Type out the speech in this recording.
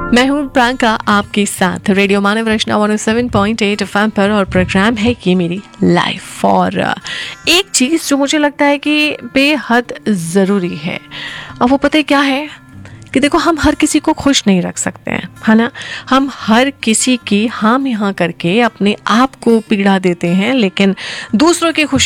मैं हूँ प्रांका आपके साथ रेडियो मानव रचना 107.8 FM पर, और प्रोग्राम है ये मेरी लाइफ। और एक चीज़ जो मुझे लगता है कि बेहद ज़रूरी है, और वो पता है क्या है कि देखो, हम हर किसी को खुश नहीं रख सकते हैं, है ना। हम हर किसी की हाँ में हाँ करके अपने आप को पीड़ा देते हैं, लेकिन दूसरों की खुशी